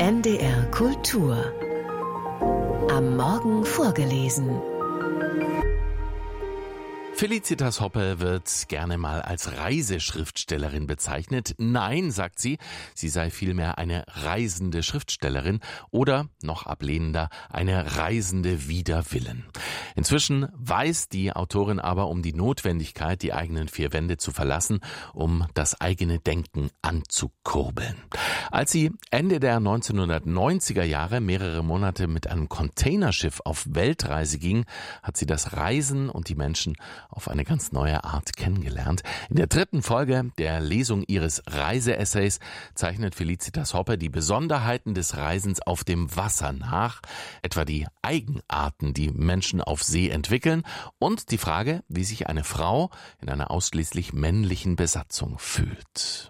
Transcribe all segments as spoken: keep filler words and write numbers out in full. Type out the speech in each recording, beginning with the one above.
N D R Kultur. Am Morgen vorgelesen. Felicitas Hoppe wird gerne mal als Reiseschriftstellerin bezeichnet. Nein, sagt sie, sie sei vielmehr eine reisende Schriftstellerin oder, noch ablehnender, eine Reisende wider Willen. Inzwischen weiß die Autorin aber um die Notwendigkeit, die eigenen vier Wände zu verlassen, um das eigene Denken anzukurbeln. Als sie Ende der neunzehnhundertneunziger Jahre mehrere Monate mit einem Containerschiff auf Weltreise ging, hat sie das Reisen und die Menschen auf eine ganz neue Art kennengelernt. In der dritten Folge der Lesung ihres Reiseessays zeichnet Felicitas Hoppe die Besonderheiten des Reisens auf dem Wasser nach, etwa die Eigenarten, die Menschen auf See entwickeln und die Frage, wie sich eine Frau in einer ausschließlich männlichen Besatzung fühlt.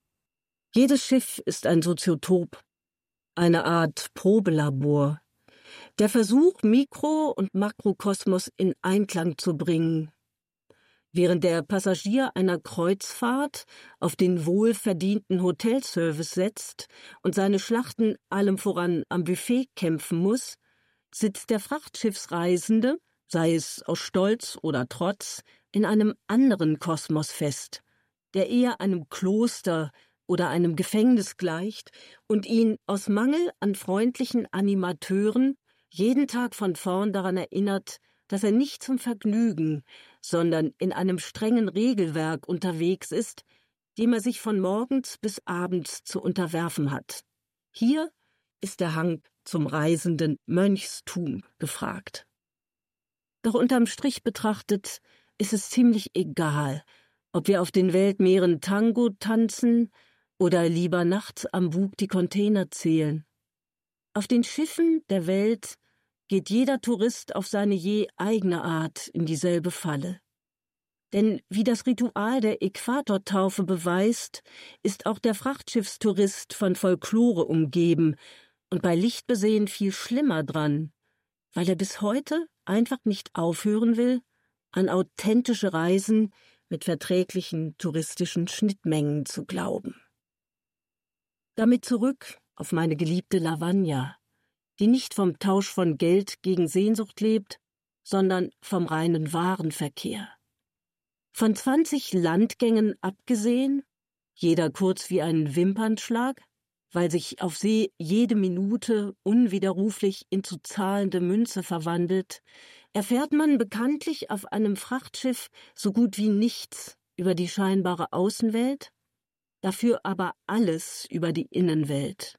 Jedes Schiff ist ein Soziotop, eine Art Probelabor. Der Versuch, Mikro- und Makrokosmos in Einklang zu bringen. Während der Passagier einer Kreuzfahrt auf den wohlverdienten Hotelservice setzt und seine Schlachten allem voran am Buffet kämpfen muss, sitzt der Frachtschiffsreisende, sei es aus Stolz oder Trotz, in einem anderen Kosmos fest, der eher einem Kloster oder einem Gefängnis gleicht und ihn aus Mangel an freundlichen Animateuren jeden Tag von vorn daran erinnert, dass er nicht zum Vergnügen, sondern in einem strengen Regelwerk unterwegs ist, dem er sich von morgens bis abends zu unterwerfen hat. Hier ist der Hang zum reisenden Mönchstum gefragt. Doch unterm Strich betrachtet ist es ziemlich egal, ob wir auf den Weltmeeren Tango tanzen oder lieber nachts am Bug die Container zählen. Auf den Schiffen der Welt geht jeder Tourist auf seine je eigene Art in dieselbe Falle. Denn wie das Ritual der Äquatortaufe beweist, ist auch der Frachtschiffstourist von Folklore umgeben und bei Lichtbesehen viel schlimmer dran, weil er bis heute einfach nicht aufhören will, an authentische Reisen mit verträglichen touristischen Schnittmengen zu glauben. Damit zurück auf meine geliebte Lavagna, die nicht vom Tausch von Geld gegen Sehnsucht lebt, sondern vom reinen Warenverkehr. Von zwanzig Landgängen abgesehen, jeder kurz wie ein Wimpernschlag, weil sich auf See jede Minute unwiderruflich in zu zahlende Münze verwandelt, erfährt man bekanntlich auf einem Frachtschiff so gut wie nichts über die scheinbare Außenwelt, dafür aber alles über die Innenwelt.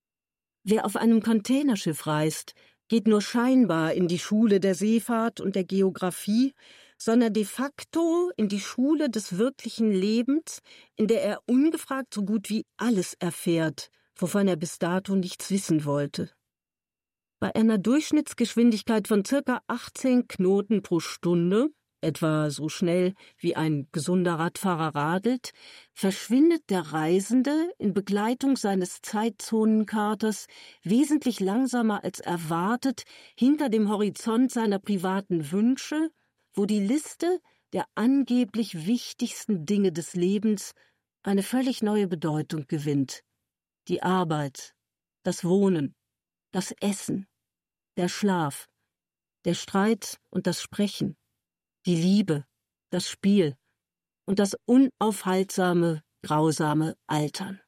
Wer auf einem Containerschiff reist, geht nur scheinbar in die Schule der Seefahrt und der Geographie, sondern de facto in die Schule des wirklichen Lebens, in der er ungefragt so gut wie alles erfährt, wovon er bis dato nichts wissen wollte. Bei einer Durchschnittsgeschwindigkeit von circa achtzehn Knoten pro Stunde, etwa so schnell wie ein gesunder Radfahrer radelt, verschwindet der Reisende in Begleitung seines Zeitzonenkaters wesentlich langsamer als erwartet hinter dem Horizont seiner privaten Wünsche, wo die Liste der angeblich wichtigsten Dinge des Lebens eine völlig neue Bedeutung gewinnt. Die Arbeit, das Wohnen, das Essen, der Schlaf, der Streit und das Sprechen, die Liebe, das Spiel und das unaufhaltsame, grausame Altern.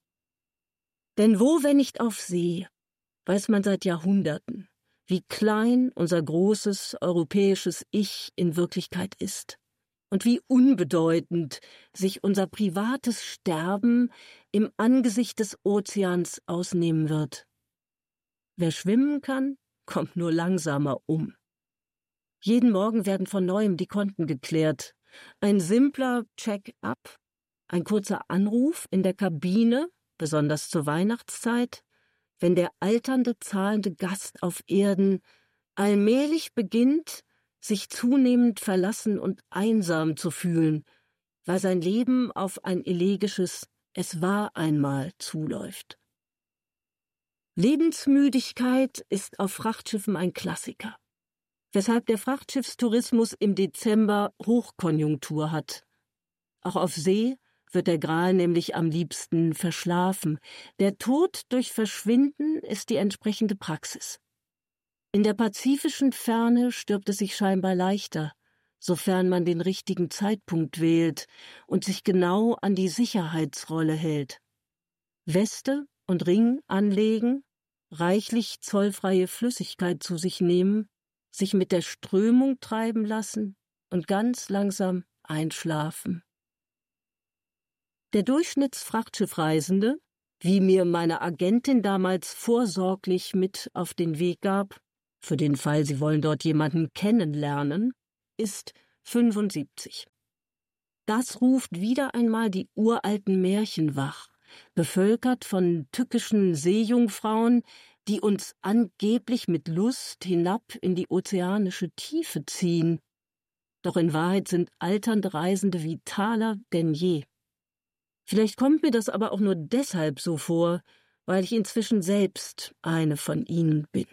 Denn wo, wenn nicht auf See, weiß man seit Jahrhunderten, wie klein unser großes europäisches Ich in Wirklichkeit ist und wie unbedeutend sich unser privates Sterben im Angesicht des Ozeans ausnehmen wird. Wer schwimmen kann, kommt nur langsamer um. Jeden Morgen werden von neuem die Konten geklärt. Ein simpler Check-up, ein kurzer Anruf in der Kabine, besonders zur Weihnachtszeit, wenn der alternde, zahlende Gast auf Erden allmählich beginnt, sich zunehmend verlassen und einsam zu fühlen, weil sein Leben auf ein elegisches »Es war einmal« zuläuft. Lebensmüdigkeit ist auf Frachtschiffen ein Klassiker, weshalb der Frachtschiffstourismus im Dezember Hochkonjunktur hat. Auch auf See wird der Gral nämlich am liebsten verschlafen. Der Tod durch Verschwinden ist die entsprechende Praxis. In der pazifischen Ferne stirbt es sich scheinbar leichter, sofern man den richtigen Zeitpunkt wählt und sich genau an die Sicherheitsrolle hält. Weste und Ring anlegen, reichlich zollfreie Flüssigkeit zu sich nehmen, sich mit der Strömung treiben lassen und ganz langsam einschlafen. Der Durchschnittsfrachtschiffreisende, wie mir meine Agentin damals vorsorglich mit auf den Weg gab, für den Fall, Sie wollen dort jemanden kennenlernen, ist fünfundsiebzig. Das ruft wieder einmal die uralten Märchen wach, bevölkert von tückischen Seejungfrauen, die uns angeblich mit Lust hinab in die ozeanische Tiefe ziehen. Doch in Wahrheit sind alternde Reisende vitaler denn je. Vielleicht kommt mir das aber auch nur deshalb so vor, weil ich inzwischen selbst eine von ihnen bin.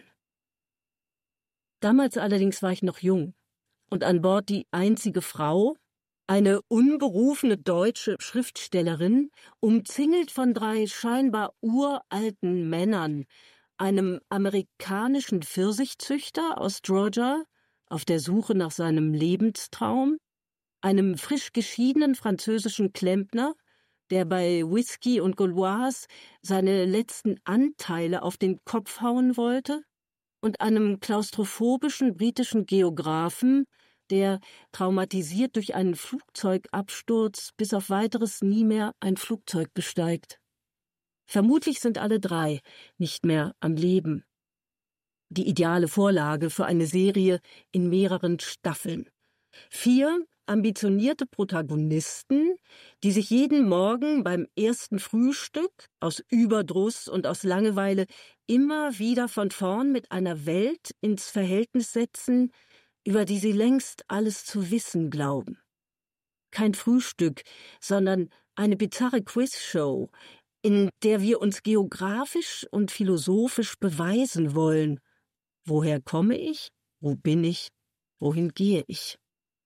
Damals allerdings war ich noch jung und an Bord die einzige Frau, eine unberufene deutsche Schriftstellerin, umzingelt von drei scheinbar uralten Männern, einem amerikanischen Pfirsichzüchter aus Georgia auf der Suche nach seinem Lebenstraum, einem frisch geschiedenen französischen Klempner, der bei Whisky und Gauloise seine letzten Anteile auf den Kopf hauen wollte, und einem klaustrophobischen britischen Geographen, der, traumatisiert durch einen Flugzeugabsturz, bis auf Weiteres nie mehr ein Flugzeug besteigt. Vermutlich sind alle drei nicht mehr am Leben. Die ideale Vorlage für eine Serie in mehreren Staffeln. Vier ambitionierte Protagonisten, die sich jeden Morgen beim ersten Frühstück aus Überdruss und aus Langeweile immer wieder von vorn mit einer Welt ins Verhältnis setzen, über die sie längst alles zu wissen glauben. Kein Frühstück, sondern eine bizarre Quizshow, in der wir uns geografisch und philosophisch beweisen wollen. Woher komme ich? Wo bin ich? Wohin gehe ich?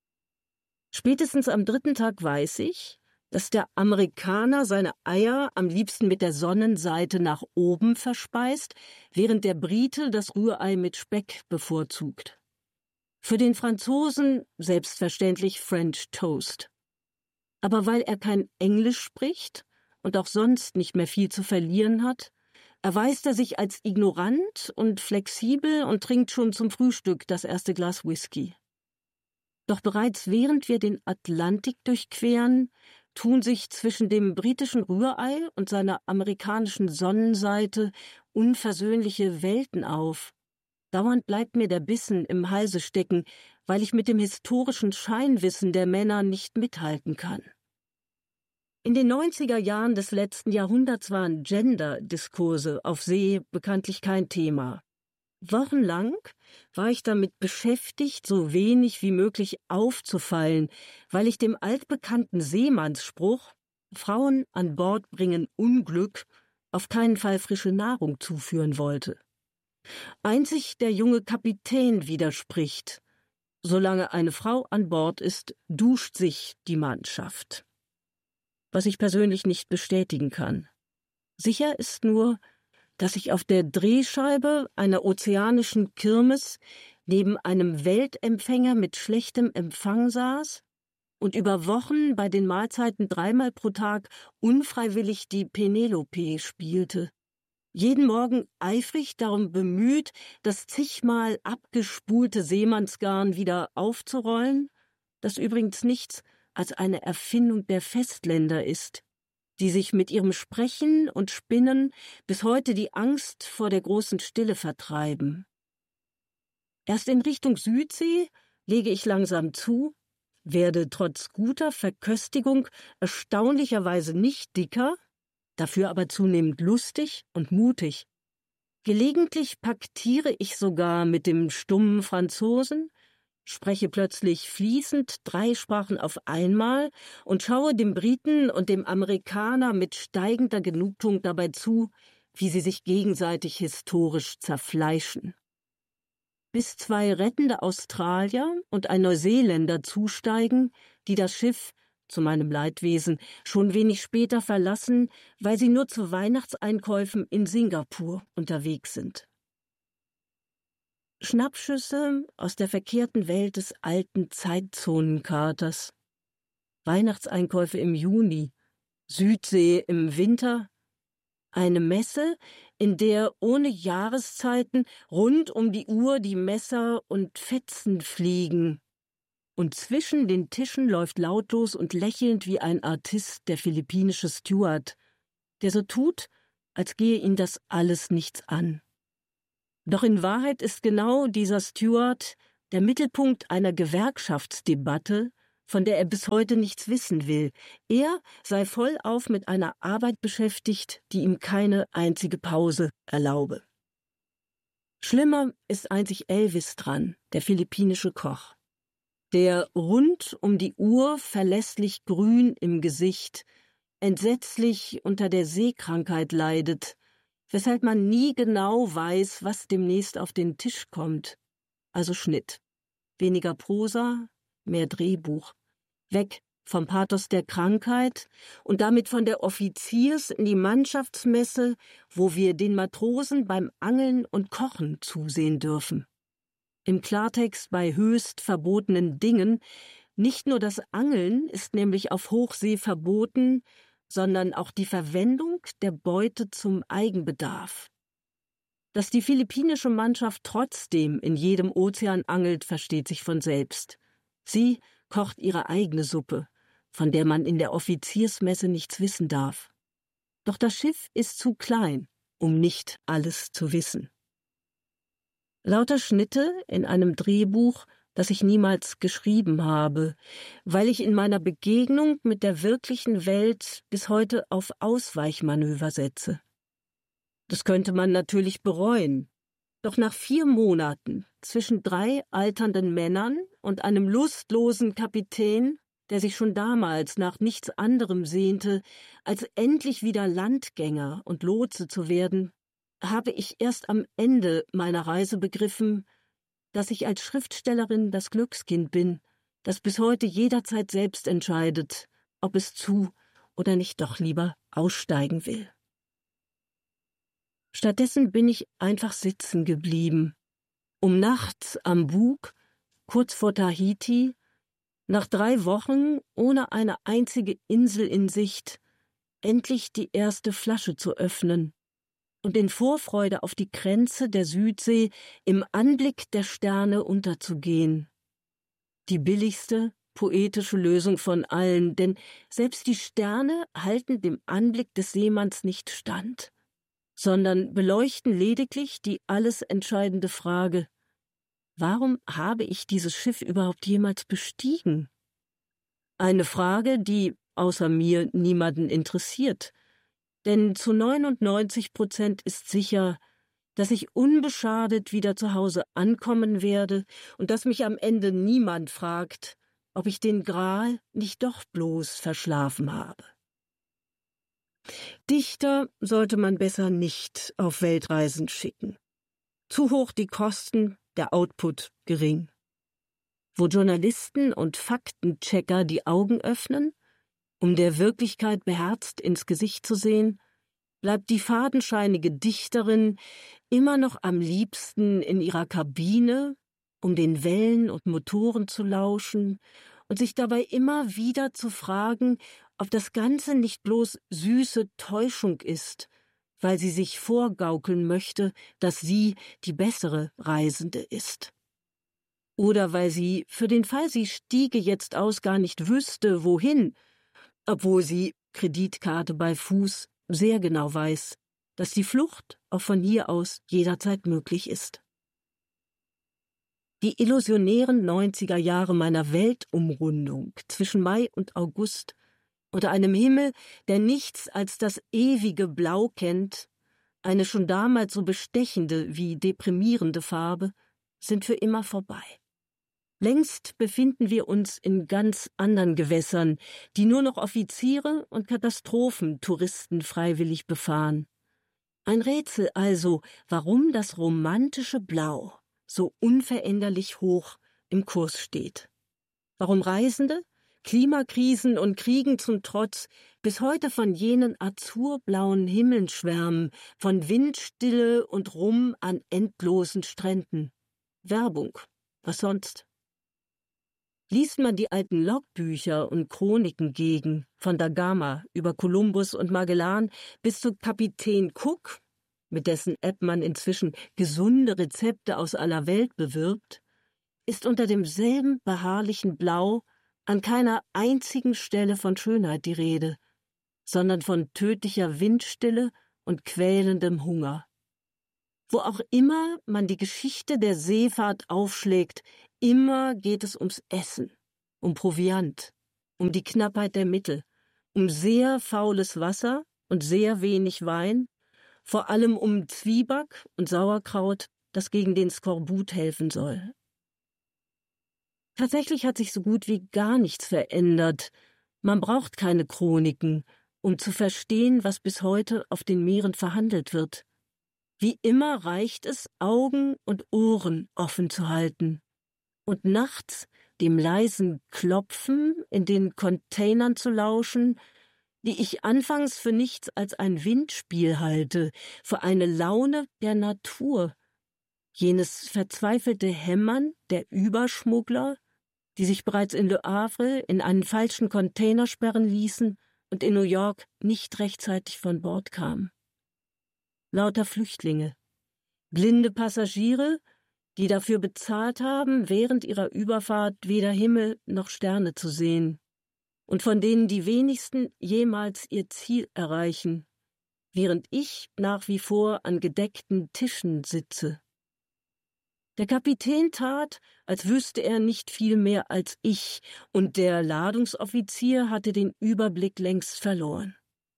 Spätestens am dritten Tag weiß ich, dass der Amerikaner seine Eier am liebsten mit der Sonnenseite nach oben verspeist, während der Brite das Rührei mit Speck bevorzugt. Für den Franzosen selbstverständlich French Toast. Aber weil er kein Englisch spricht und auch sonst nicht mehr viel zu verlieren hat, erweist er sich als ignorant und flexibel und trinkt schon zum Frühstück das erste Glas Whisky. Doch bereits während wir den Atlantik durchqueren, tun sich zwischen dem britischen Rührei und seiner amerikanischen Sonnenseite unversöhnliche Welten auf. Dauernd bleibt mir der Bissen im Halse stecken, weil ich mit dem historischen Scheinwissen der Männer nicht mithalten kann. In den neunziger Jahren des letzten Jahrhunderts waren Gender-Diskurse auf See bekanntlich kein Thema. Wochenlang war ich damit beschäftigt, so wenig wie möglich aufzufallen, weil ich dem altbekannten Seemannsspruch »Frauen an Bord bringen Unglück« auf keinen Fall frische Nahrung zuführen wollte. Einzig der junge Kapitän widerspricht: Solange eine Frau an Bord ist, duscht sich die Mannschaft. Was ich persönlich nicht bestätigen kann. Sicher ist nur, dass ich auf der Drehscheibe einer ozeanischen Kirmes neben einem Weltempfänger mit schlechtem Empfang saß und über Wochen bei den Mahlzeiten dreimal pro Tag unfreiwillig die Penelope spielte. Jeden Morgen eifrig darum bemüht, das zigmal abgespulte Seemannsgarn wieder aufzurollen, das übrigens nichts als eine Erfindung der Festländer ist, die sich mit ihrem Sprechen und Spinnen bis heute die Angst vor der großen Stille vertreiben. Erst in Richtung Südsee lege ich langsam zu, werde trotz guter Verköstigung erstaunlicherweise nicht dicker, dafür aber zunehmend lustig und mutig. Gelegentlich paktiere ich sogar mit dem stummen Franzosen, spreche plötzlich fließend drei Sprachen auf einmal und schaue dem Briten und dem Amerikaner mit steigender Genugtuung dabei zu, wie sie sich gegenseitig historisch zerfleischen. Bis zwei rettende Australier und ein Neuseeländer zusteigen, die das Schiff zu meinem Leidwesen, schon wenig später verlassen, weil sie nur zu Weihnachtseinkäufen in Singapur unterwegs sind. Schnappschüsse aus der verkehrten Welt des alten Zeitzonenkaters. Weihnachtseinkäufe im Juni, Südsee im Winter, eine Messe, in der ohne Jahreszeiten rund um die Uhr die Messer und Fetzen fliegen. Und zwischen den Tischen läuft lautlos und lächelnd wie ein Artist der philippinische Steward, der so tut, als gehe ihn das alles nichts an. Doch in Wahrheit ist genau dieser Steward der Mittelpunkt einer Gewerkschaftsdebatte, von der er bis heute nichts wissen will. Er sei vollauf mit einer Arbeit beschäftigt, die ihm keine einzige Pause erlaube. Schlimmer ist einzig Elvis dran, der philippinische Koch, der rund um die Uhr verlässlich grün im Gesicht, entsetzlich unter der Seekrankheit leidet, weshalb man nie genau weiß, was demnächst auf den Tisch kommt. Also Schnitt. Weniger Prosa, mehr Drehbuch. Weg vom Pathos der Krankheit und damit von der Offiziers- in die Mannschaftsmesse, wo wir den Matrosen beim Angeln und Kochen zusehen dürfen. Im Klartext bei höchst verbotenen Dingen, nicht nur das Angeln ist nämlich auf Hochsee verboten, sondern auch die Verwendung der Beute zum Eigenbedarf. Dass die philippinische Mannschaft trotzdem in jedem Ozean angelt, versteht sich von selbst. Sie kocht ihre eigene Suppe, von der man in der Offiziersmesse nichts wissen darf. Doch das Schiff ist zu klein, um nicht alles zu wissen. Lauter Schnitte in einem Drehbuch, das ich niemals geschrieben habe, weil ich in meiner Begegnung mit der wirklichen Welt bis heute auf Ausweichmanöver setze. Das könnte man natürlich bereuen. Doch nach vier Monaten zwischen drei alternden Männern und einem lustlosen Kapitän, der sich schon damals nach nichts anderem sehnte, als endlich wieder Landgänger und Lotse zu werden, habe ich erst am Ende meiner Reise begriffen, dass ich als Schriftstellerin das Glückskind bin, das bis heute jederzeit selbst entscheidet, ob es zu oder nicht doch lieber aussteigen will. Stattdessen bin ich einfach sitzen geblieben, um nachts am Bug, kurz vor Tahiti, nach drei Wochen ohne eine einzige Insel in Sicht, endlich die erste Flasche zu öffnen und in Vorfreude auf die Kränze der Südsee im Anblick der Sterne unterzugehen. Die billigste, poetische Lösung von allen, denn selbst die Sterne halten dem Anblick des Seemanns nicht stand, sondern beleuchten lediglich die alles entscheidende Frage: Warum habe ich dieses Schiff überhaupt jemals bestiegen? Eine Frage, die außer mir niemanden interessiert, denn zu neunundneunzig Prozent ist sicher, dass ich unbeschadet wieder zu Hause ankommen werde und dass mich am Ende niemand fragt, ob ich den Gral nicht doch bloß verschlafen habe. Dichter sollte man besser nicht auf Weltreisen schicken. Zu hoch die Kosten, der Output gering. Wo Journalisten und Faktenchecker die Augen öffnen, um der Wirklichkeit beherzt ins Gesicht zu sehen, bleibt die fadenscheinige Dichterin immer noch am liebsten in ihrer Kabine, um den Wellen und Motoren zu lauschen und sich dabei immer wieder zu fragen, ob das Ganze nicht bloß süße Täuschung ist, weil sie sich vorgaukeln möchte, dass sie die bessere Reisende ist. Oder weil sie, für den Fall sie stiege jetzt aus, gar nicht wüsste, wohin, obwohl sie, Kreditkarte bei Fuß, sehr genau weiß, dass die Flucht auch von hier aus jederzeit möglich ist. Die illusionären neunziger Jahre meiner Weltumrundung zwischen Mai und August unter einem Himmel, der nichts als das ewige Blau kennt, eine schon damals so bestechende wie deprimierende Farbe, sind für immer vorbei. Längst befinden wir uns in ganz anderen Gewässern, die nur noch Offiziere und Katastrophentouristen freiwillig befahren. Ein Rätsel also, warum das romantische Blau so unveränderlich hoch im Kurs steht. Warum Reisende, Klimakrisen und Kriegen zum Trotz, bis heute von jenen azurblauen Himmeln schwärmen, von Windstille und Rum an endlosen Stränden. Werbung, was sonst? Liest man die alten Logbücher und Chroniken gegen, von da Gama über Kolumbus und Magellan bis zu Kapitän Cook, mit dessen App man inzwischen gesunde Rezepte aus aller Welt bewirbt, ist unter demselben beharrlichen Blau an keiner einzigen Stelle von Schönheit die Rede, sondern von tödlicher Windstille und quälendem Hunger. Wo auch immer man die Geschichte der Seefahrt aufschlägt, immer geht es ums Essen, um Proviant, um die Knappheit der Mittel, um sehr faules Wasser und sehr wenig Wein, vor allem um Zwieback und Sauerkraut, das gegen den Skorbut helfen soll. Tatsächlich hat sich so gut wie gar nichts verändert. Man braucht keine Chroniken, um zu verstehen, was bis heute auf den Meeren verhandelt wird. Wie immer reicht es, Augen und Ohren offen zu halten und nachts dem leisen Klopfen in den Containern zu lauschen, die ich anfangs für nichts als ein Windspiel halte, für eine Laune der Natur, jenes verzweifelte Hämmern der Überschmuggler, die sich bereits in Le Havre in einen falschen Container sperren ließen und in New York nicht rechtzeitig von Bord kamen. Lauter Flüchtlinge, blinde Passagiere, die dafür bezahlt haben, während ihrer Überfahrt weder Himmel noch Sterne zu sehen, und von denen die wenigsten jemals ihr Ziel erreichen, während ich nach wie vor an gedeckten Tischen sitze. Der Kapitän tat, als wüsste er nicht viel mehr als ich, und der Ladungsoffizier hatte den Überblick längst verloren.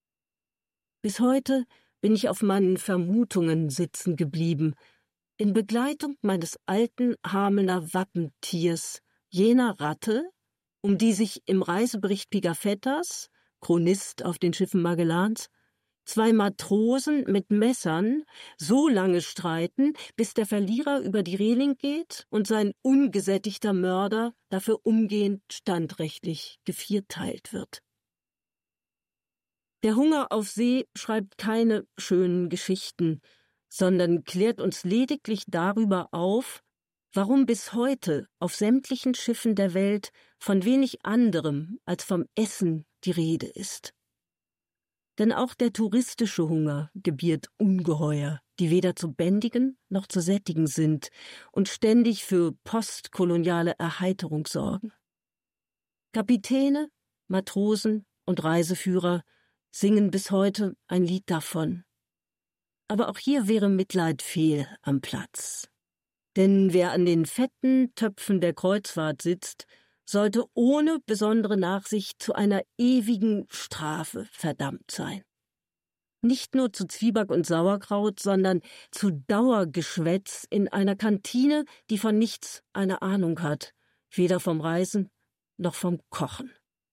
Bis heute bin ich auf meinen Vermutungen sitzen geblieben, in Begleitung meines alten Hamelner Wappentiers, jener Ratte, um die sich im Reisebericht Pigafettas, Chronist auf den Schiffen Magellans, zwei Matrosen mit Messern so lange streiten, bis der Verlierer über die Reling geht und sein ungesättigter Mörder dafür umgehend standrechtlich gevierteilt wird. Der Hunger auf See schreibt keine schönen Geschichten, sondern klärt uns lediglich darüber auf, warum bis heute auf sämtlichen Schiffen der Welt von wenig anderem als vom Essen die Rede ist. Denn auch der touristische Hunger gebiert Ungeheuer, die weder zu bändigen noch zu sättigen sind und ständig für postkoloniale Erheiterung sorgen. Kapitäne, Matrosen und Reiseführer singen bis heute ein Lied davon. Aber auch hier wäre Mitleid fehl am Platz. Denn wer an den fetten Töpfen der Kreuzfahrt sitzt, sollte ohne besondere Nachsicht zu einer ewigen Strafe verdammt sein. Nicht nur zu Zwieback und Sauerkraut, sondern zu Dauergeschwätz in einer Kantine, die von nichts eine Ahnung hat, weder vom Reisen noch vom Kochen.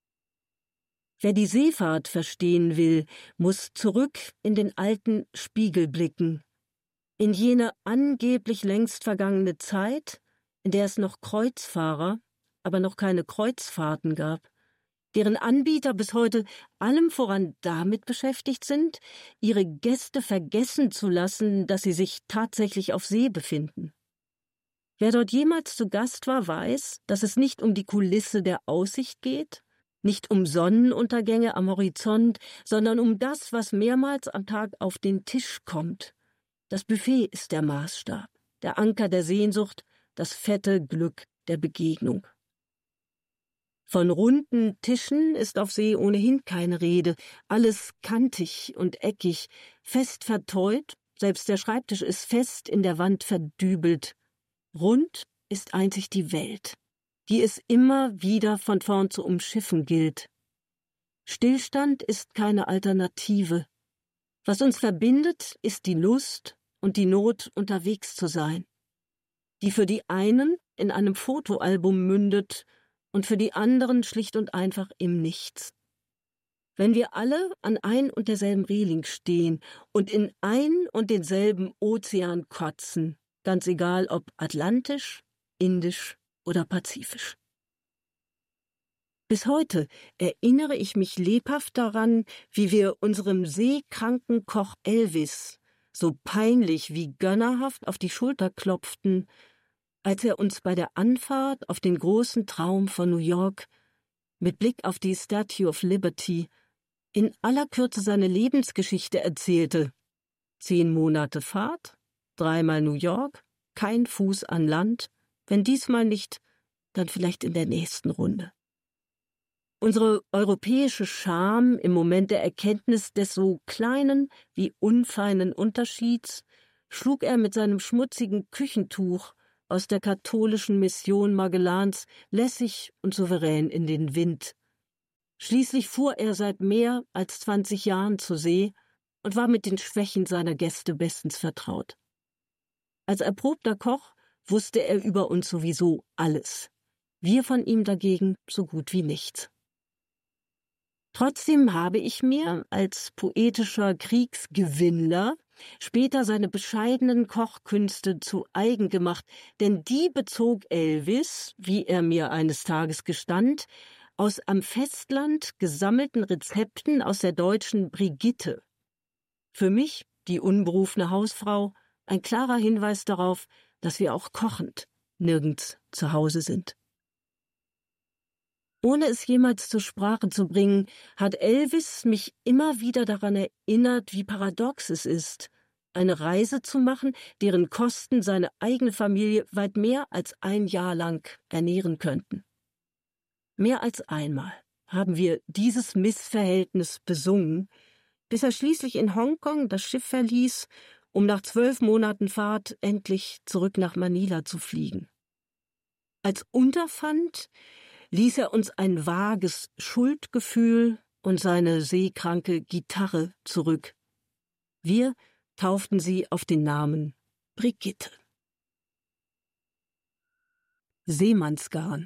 Wer die Seefahrt verstehen will, muss zurück in den alten Spiegel blicken, in jene angeblich längst vergangene Zeit, in der es noch Kreuzfahrer, aber noch keine Kreuzfahrten gab, deren Anbieter bis heute allem voran damit beschäftigt sind, ihre Gäste vergessen zu lassen, dass sie sich tatsächlich auf See befinden. Wer dort jemals zu Gast war, weiß, dass es nicht um die Kulisse der Aussicht geht, nicht um Sonnenuntergänge am Horizont, sondern um das, was mehrmals am Tag auf den Tisch kommt. Das Buffet ist der Maßstab, der Anker der Sehnsucht, das fette Glück der Begegnung. Von runden Tischen ist auf See ohnehin keine Rede, alles kantig und eckig, fest vertäut, selbst der Schreibtisch ist fest in der Wand verdübelt. Rund ist einzig die Welt, die es immer wieder von vorn zu umschiffen gilt. Stillstand ist keine Alternative. Was uns verbindet, ist die Lust und die Not, unterwegs zu sein, die für die einen in einem Fotoalbum mündet und für die anderen schlicht und einfach im Nichts. Wenn wir alle an ein und derselben Reling stehen und in ein und denselben Ozean kotzen, ganz egal ob atlantisch, indisch oder pazifisch. Bis heute erinnere ich mich lebhaft daran, wie wir unserem seekranken Koch Elvis so peinlich wie gönnerhaft auf die Schulter klopften, als er uns bei der Anfahrt auf den großen Traum von New York mit Blick auf die Statue of Liberty in aller Kürze seine Lebensgeschichte erzählte. Zehn Monate Fahrt, dreimal New York, kein Fuß an Land, wenn diesmal nicht, dann vielleicht in der nächsten Runde. Unsere europäische Scham im Moment der Erkenntnis des so kleinen wie unfeinen Unterschieds schlug er mit seinem schmutzigen Küchentuch aus der katholischen Mission Magellans lässig und souverän in den Wind. Schließlich fuhr er seit mehr als zwanzig Jahren zur See und war mit den Schwächen seiner Gäste bestens vertraut. Als erprobter Koch wusste er über uns sowieso alles. Wir von ihm dagegen so gut wie nichts. Trotzdem habe ich mir als poetischer Kriegsgewinnler später seine bescheidenen Kochkünste zu eigen gemacht, denn die bezog Elvis, wie er mir eines Tages gestand, aus am Festland gesammelten Rezepten aus der deutschen Brigitte. Für mich, die unberufene Hausfrau, ein klarer Hinweis darauf, dass wir auch kochend nirgends zu Hause sind. Ohne es jemals zur Sprache zu bringen, hat Elvis mich immer wieder daran erinnert, wie paradox es ist, eine Reise zu machen, deren Kosten seine eigene Familie weit mehr als ein Jahr lang ernähren könnten. Mehr als einmal haben wir dieses Missverhältnis besungen, bis er schließlich in Hongkong das Schiff verließ, um nach zwölf Monaten Fahrt endlich zurück nach Manila zu fliegen. Als Unterpfand ließ er uns ein vages Schuldgefühl und seine seekranke Gitarre zurück. Wir tauften sie auf den Namen Brigitte. Seemannsgarn.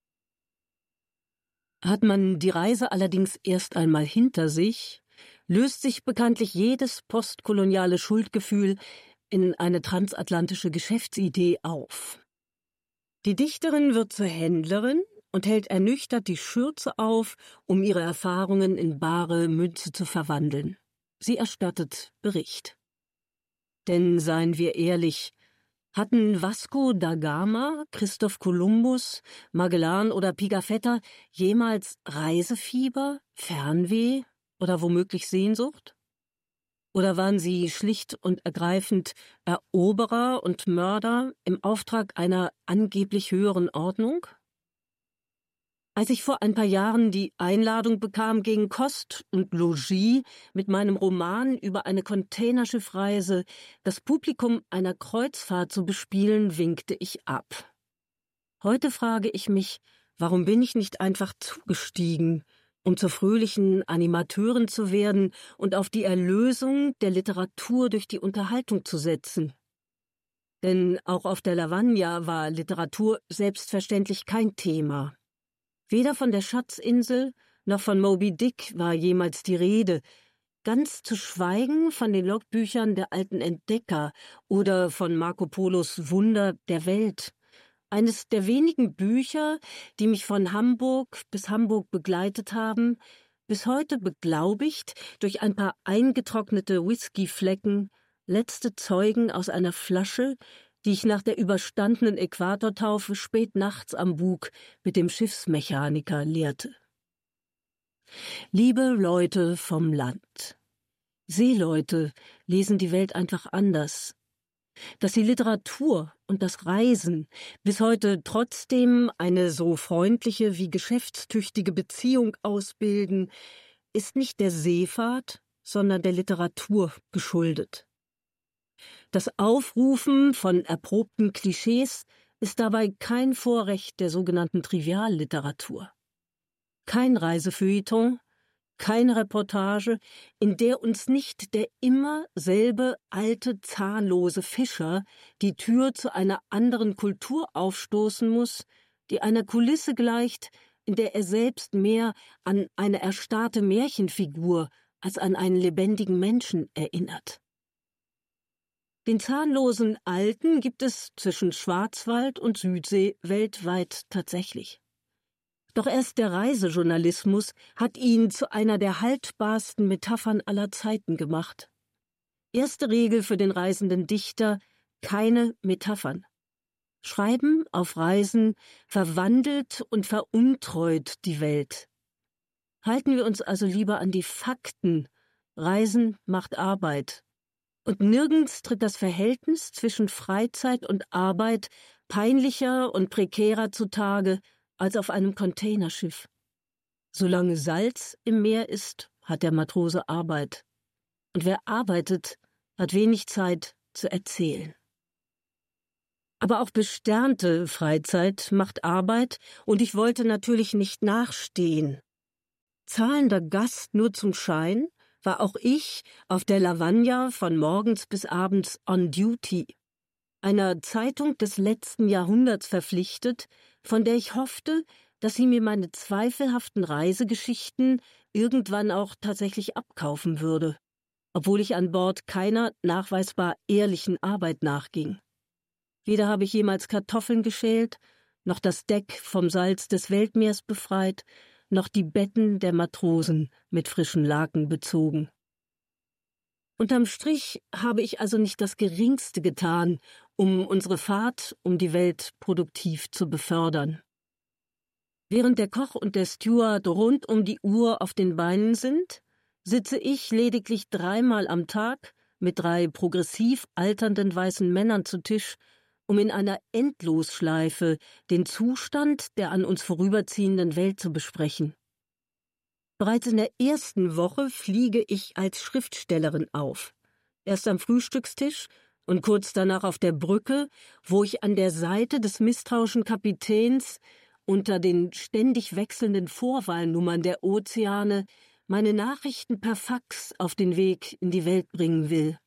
Hat man die Reise allerdings erst einmal hinter sich, löst sich bekanntlich jedes postkoloniale Schuldgefühl in eine transatlantische Geschäftsidee auf. Die Dichterin wird zur Händlerin und hält ernüchtert die Schürze auf, um ihre Erfahrungen in bare Münze zu verwandeln. Sie erstattet Bericht. Denn seien wir ehrlich, hatten Vasco da Gama, Christoph Kolumbus, Magellan oder Pigafetta jemals Reisefieber, Fernweh oder womöglich Sehnsucht? Oder waren sie schlicht und ergreifend Eroberer und Mörder im Auftrag einer angeblich höheren Ordnung? Als ich vor ein paar Jahren die Einladung bekam, gegen Kost und Logis mit meinem Roman über eine Containerschiffreise das Publikum einer Kreuzfahrt zu bespielen, winkte ich ab. Heute frage ich mich, warum bin ich nicht einfach zugestiegen, um zur fröhlichen Animateurin zu werden und auf die Erlösung der Literatur durch die Unterhaltung zu setzen? Denn auch auf der Lavagna war Literatur selbstverständlich kein Thema. Weder von der Schatzinsel noch von Moby Dick war jemals die Rede, ganz zu schweigen von den Logbüchern der alten Entdecker oder von Marco Polos Wunder der Welt. Eines der wenigen Bücher, die mich von Hamburg bis Hamburg begleitet haben, bis heute beglaubigt durch ein paar eingetrocknete Whiskyflecken, letzte Zeugen aus einer Flasche, die ich nach der überstandenen Äquatortaufe spät nachts am Bug mit dem Schiffsmechaniker leerte. Liebe Leute vom Land, Seeleute lesen die Welt einfach anders. Dass die Literatur und das Reisen bis heute trotzdem eine so freundliche wie geschäftstüchtige Beziehung ausbilden, ist nicht der Seefahrt, sondern der Literatur geschuldet. Das Aufrufen von erprobten Klischees ist dabei kein Vorrecht der sogenannten Trivialliteratur. Kein Reisefeuilleton, keine Reportage, in der uns nicht der immer selbe alte, zahnlose Fischer die Tür zu einer anderen Kultur aufstoßen muss, die einer Kulisse gleicht, in der er selbst mehr an eine erstarrte Märchenfigur als an einen lebendigen Menschen erinnert. Den zahnlosen Alten gibt es zwischen Schwarzwald und Südsee weltweit tatsächlich. Doch erst der Reisejournalismus hat ihn zu einer der haltbarsten Metaphern aller Zeiten gemacht. Erste Regel für den reisenden Dichter: keine Metaphern. Schreiben auf Reisen verwandelt und veruntreut die Welt. Halten wir uns also lieber an die Fakten. Reisen macht Arbeit. Und nirgends tritt das Verhältnis zwischen Freizeit und Arbeit peinlicher und prekärer zutage als auf einem Containerschiff. Solange Salz im Meer ist, hat der Matrose Arbeit. Und wer arbeitet, hat wenig Zeit zu erzählen. Aber auch besternte Freizeit macht Arbeit, und ich wollte natürlich nicht nachstehen. Zahlender Gast nur zum Schein, war auch ich auf der Lavagna von morgens bis abends on duty, einer Zeitung des letzten Jahrhunderts verpflichtet, von der ich hoffte, dass sie mir meine zweifelhaften Reisegeschichten irgendwann auch tatsächlich abkaufen würde, obwohl ich an Bord keiner nachweisbar ehrlichen Arbeit nachging. Weder habe ich jemals Kartoffeln geschält, noch das Deck vom Salz des Weltmeers befreit, noch die Betten der Matrosen mit frischen Laken bezogen. Unterm Strich habe ich also nicht das Geringste getan, um unsere Fahrt um die Welt produktiv zu befördern. Während der Koch und der Steward rund um die Uhr auf den Beinen sind, sitze ich lediglich dreimal am Tag mit drei progressiv alternden weißen Männern zu Tisch, um in einer Endlosschleife den Zustand der an uns vorüberziehenden Welt zu besprechen. Bereits in der ersten Woche fliege ich als Schriftstellerin auf. Erst am Frühstückstisch und kurz danach auf der Brücke, wo ich an der Seite des misstrauischen Kapitäns unter den ständig wechselnden Vorwahlnummern der Ozeane meine Nachrichten per Fax auf den Weg in die Welt bringen will.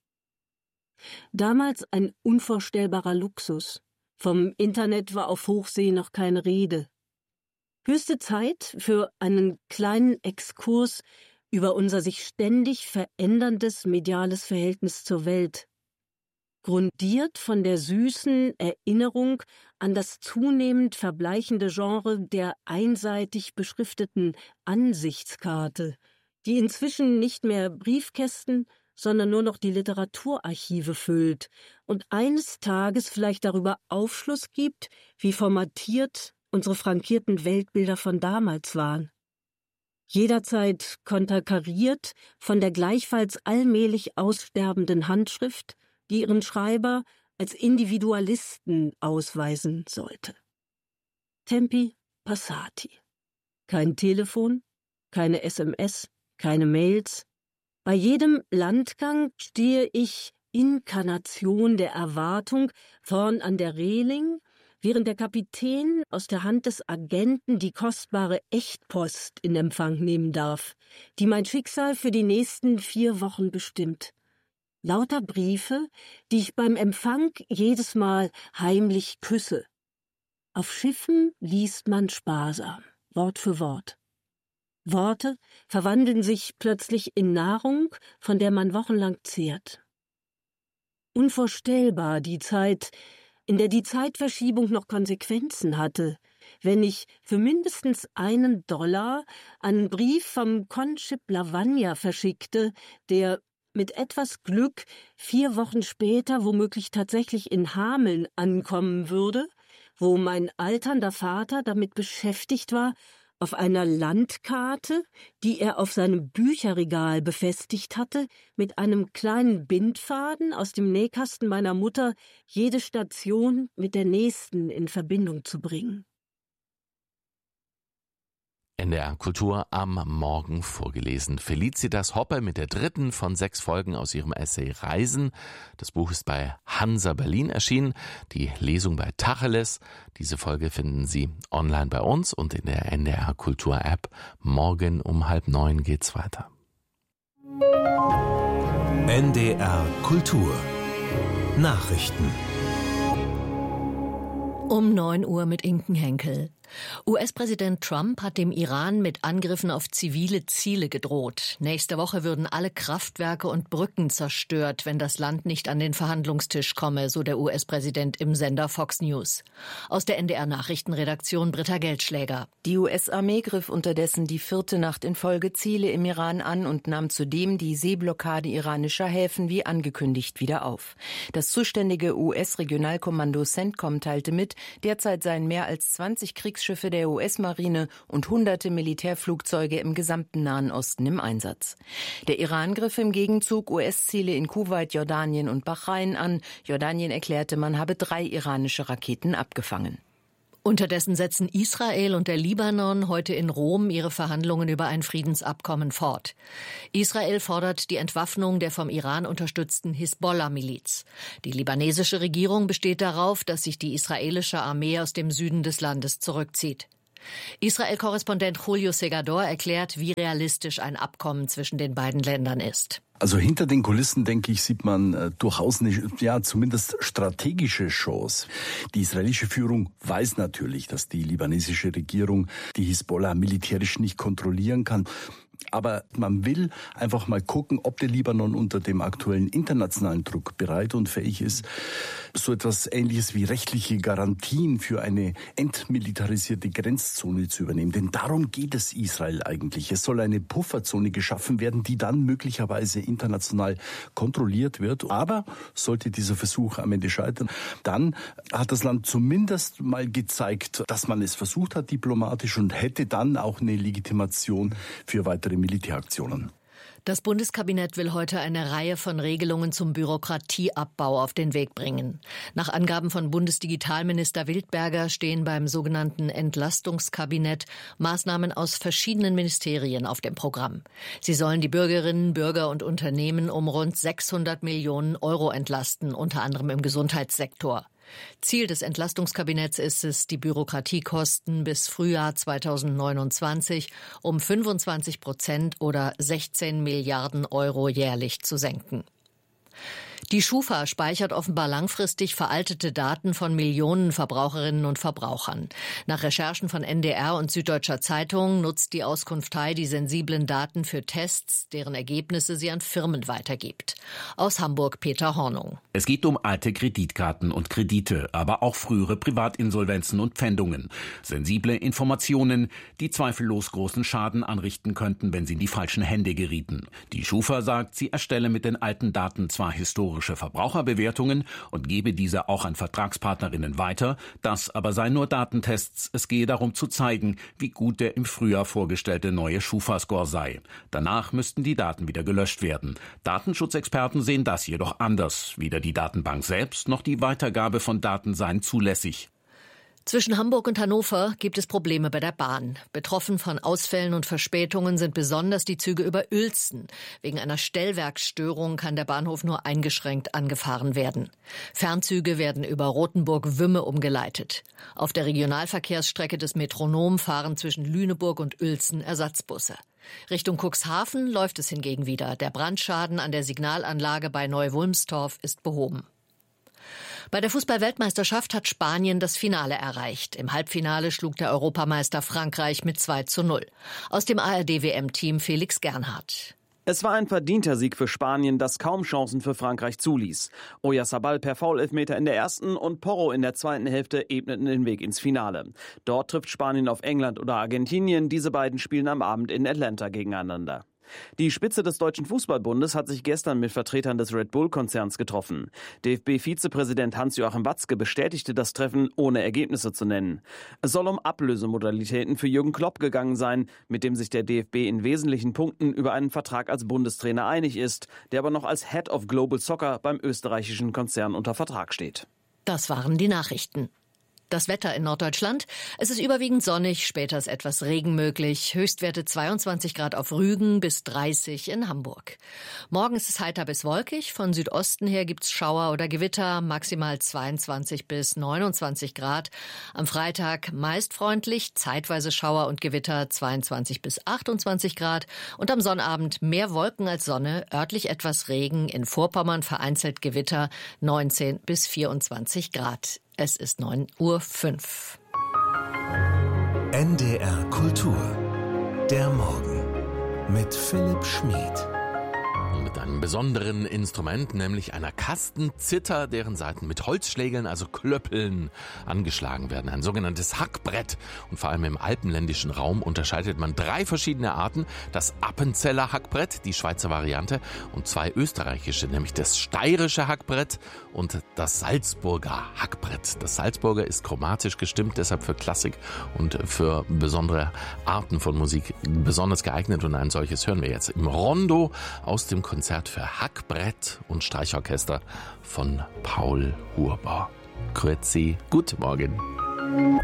Damals ein unvorstellbarer Luxus. Vom Internet war auf Hochsee noch keine Rede. Höchste Zeit für einen kleinen Exkurs über unser sich ständig veränderndes mediales Verhältnis zur Welt. Grundiert von der süßen Erinnerung an das zunehmend verbleichende Genre der einseitig beschrifteten Ansichtskarte, die inzwischen nicht mehr Briefkästen, sondern nur noch die Literaturarchive füllt und eines Tages vielleicht darüber Aufschluss gibt, wie formatiert unsere frankierten Weltbilder von damals waren. Jederzeit konterkariert von der gleichfalls allmählich aussterbenden Handschrift, die ihren Schreiber als Individualisten ausweisen sollte. Tempi passati. Kein Telefon, keine S M S, keine Mails. Bei jedem Landgang stehe ich Inkarnation der Erwartung vorn an der Reling, während der Kapitän aus der Hand des Agenten die kostbare Echtpost in Empfang nehmen darf, die mein Schicksal für die nächsten vier Wochen bestimmt. Lauter Briefe, die ich beim Empfang jedes Mal heimlich küsse. Auf Schiffen liest man sparsam, Wort für Wort. Worte verwandeln sich plötzlich in Nahrung, von der man wochenlang zehrt. Unvorstellbar die Zeit, in der die Zeitverschiebung noch Konsequenzen hatte, wenn ich für mindestens einen Dollar einen Brief vom Conship Lavagna verschickte, der mit etwas Glück vier Wochen später womöglich tatsächlich in Hameln ankommen würde, wo mein alternder Vater damit beschäftigt war, auf einer Landkarte, die er auf seinem Bücherregal befestigt hatte, mit einem kleinen Bindfaden aus dem Nähkasten meiner Mutter jede Station mit der nächsten in Verbindung zu bringen. N D R Kultur am Morgen vorgelesen. Felicitas Hoppe mit der dritten von sechs Folgen aus ihrem Essay Reisen. Das Buch ist bei Hansa Berlin erschienen, die Lesung bei Tacheles. Diese Folge finden Sie online bei uns und in der N D R Kultur App. Morgen um halb neun geht's weiter. N D R Kultur Nachrichten Um neun Uhr mit Inken Henkel. U S-Präsident Trump hat dem Iran mit Angriffen auf zivile Ziele gedroht. Nächste Woche würden alle Kraftwerke und Brücken zerstört, wenn das Land nicht an den Verhandlungstisch komme, so der U S-Präsident im Sender Fox News. Aus der N D R-Nachrichtenredaktion Britta Geldschläger. Die U S-Armee griff unterdessen die vierte Nacht in Folge Ziele im Iran an und nahm zudem die Seeblockade iranischer Häfen wie angekündigt wieder auf. Das zuständige U S-Regionalkommando CENTCOM teilte mit, derzeit seien mehr als zwanzig Kriegsschiffe der U S-Marine und hunderte Militärflugzeuge im gesamten Nahen Osten im Einsatz. Der Iran griff im Gegenzug U S-Ziele in Kuwait, Jordanien und Bahrain an. Jordanien erklärte, man habe drei iranische Raketen abgefangen. Unterdessen setzen Israel und der Libanon heute in Rom ihre Verhandlungen über ein Friedensabkommen fort. Israel fordert die Entwaffnung der vom Iran unterstützten Hisbollah-Miliz. Die libanesische Regierung besteht darauf, dass sich die israelische Armee aus dem Süden des Landes zurückzieht. Israel-Korrespondent Julio Segador erklärt, wie realistisch ein Abkommen zwischen den beiden Ländern ist. Also hinter den Kulissen, denke ich, sieht man äh, durchaus eine, ja, zumindest strategische Chance. Die israelische Führung weiß natürlich, dass die libanesische Regierung die Hisbollah militärisch nicht kontrollieren kann. Aber man will einfach mal gucken, ob der Libanon unter dem aktuellen internationalen Druck bereit und fähig ist, so etwas Ähnliches wie rechtliche Garantien für eine entmilitarisierte Grenzzone zu übernehmen. Denn darum geht es Israel eigentlich. Es soll eine Pufferzone geschaffen werden, die dann möglicherweise international kontrolliert wird. Aber sollte dieser Versuch am Ende scheitern, dann hat das Land zumindest mal gezeigt, dass man es versucht hat diplomatisch und hätte dann auch eine Legitimation für weitere Militäraktionen. Das Bundeskabinett will heute eine Reihe von Regelungen zum Bürokratieabbau auf den Weg bringen. Nach Angaben von Bundesdigitalminister Wildberger stehen beim sogenannten Entlastungskabinett Maßnahmen aus verschiedenen Ministerien auf dem Programm. Sie sollen die Bürgerinnen, Bürger und Unternehmen um rund sechshundert Millionen Euro entlasten, unter anderem im Gesundheitssektor. Ziel des Entlastungskabinetts ist es, die Bürokratiekosten bis Frühjahr zweitausendneunundzwanzig um fünfundzwanzig Prozent oder sechzehn Milliarden Euro jährlich zu senken. Die Schufa speichert offenbar langfristig veraltete Daten von Millionen Verbraucherinnen und Verbrauchern. Nach Recherchen von N D R und Süddeutscher Zeitung nutzt die Auskunftei die sensiblen Daten für Tests, deren Ergebnisse sie an Firmen weitergibt. Aus Hamburg Peter Hornung. Es geht um alte Kreditkarten und Kredite, aber auch frühere Privatinsolvenzen und Pfändungen. Sensible Informationen, die zweifellos großen Schaden anrichten könnten, wenn sie in die falschen Hände gerieten. Die Schufa sagt, sie erstelle mit den alten Daten zwar historische Verbraucherbewertungen und gebe diese auch an Vertragspartnerinnen weiter. Das aber seien nur Datentests. Es gehe darum zu zeigen, wie gut der im Frühjahr vorgestellte neue Schufa-Score sei. Danach müssten die Daten wieder gelöscht werden. Datenschutzexperten sehen das jedoch anders. Weder die Datenbank selbst noch die Weitergabe von Daten seien zulässig. Zwischen Hamburg und Hannover gibt es Probleme bei der Bahn. Betroffen von Ausfällen und Verspätungen sind besonders die Züge über Uelzen. Wegen einer Stellwerksstörung kann der Bahnhof nur eingeschränkt angefahren werden. Fernzüge werden über Rothenburg-Wümme umgeleitet. Auf der Regionalverkehrsstrecke des Metronom fahren zwischen Lüneburg und Uelzen Ersatzbusse. Richtung Cuxhaven läuft es hingegen wieder. Der Brandschaden an der Signalanlage bei Neu-Wulmstorf ist behoben. Bei der Fußball-Weltmeisterschaft hat Spanien das Finale erreicht. Im Halbfinale schlug der Europameister Frankreich mit zwei zu null. Aus dem A R D-W M-Team Felix Gernhardt. Es war ein verdienter Sieg für Spanien, das kaum Chancen für Frankreich zuließ. Oyarzabal per Foul-Elfmeter in der ersten und Porro in der zweiten Hälfte ebneten den Weg ins Finale. Dort trifft Spanien auf England oder Argentinien. Diese beiden spielen am Abend in Atlanta gegeneinander. Die Spitze des Deutschen Fußballbundes hat sich gestern mit Vertretern des Red Bull-Konzerns getroffen. D F B-Vizepräsident Hans-Joachim Watzke bestätigte das Treffen, ohne Ergebnisse zu nennen. Es soll um Ablösemodalitäten für Jürgen Klopp gegangen sein, mit dem sich der D F B in wesentlichen Punkten über einen Vertrag als Bundestrainer einig ist, der aber noch als Head of Global Soccer beim österreichischen Konzern unter Vertrag steht. Das waren die Nachrichten. Das Wetter in Norddeutschland. Es ist überwiegend sonnig, später ist etwas Regen möglich. Höchstwerte zweiundzwanzig Grad auf Rügen bis dreißig in Hamburg. Morgen ist es heiter bis wolkig. Von Südosten her gibt's Schauer oder Gewitter, maximal zweiundzwanzig bis neunundzwanzig Grad. Am Freitag meist freundlich, zeitweise Schauer und Gewitter, zweiundzwanzig bis achtundzwanzig Grad. Und am Sonnabend mehr Wolken als Sonne, örtlich etwas Regen, in Vorpommern vereinzelt Gewitter, neunzehn bis vierundzwanzig Grad. Es ist neun Uhr fünf. N D R Kultur. Der Morgen mit Philipp Schmid. Mit einem besonderen Instrument, nämlich einer Kastenzither, deren Saiten mit Holzschlägeln, also Klöppeln, angeschlagen werden. Ein sogenanntes Hackbrett. Und vor allem im alpenländischen Raum unterscheidet man drei verschiedene Arten. Das Appenzeller Hackbrett, die Schweizer Variante, und zwei österreichische, nämlich das steirische Hackbrett und das Salzburger Hackbrett. Das Salzburger ist chromatisch gestimmt, deshalb für Klassik und für besondere Arten von Musik besonders geeignet. Und ein solches hören wir jetzt im Rondo aus dem Konzert für Hackbrett und Streichorchester von Paul Huber. Grüezi, guten Morgen.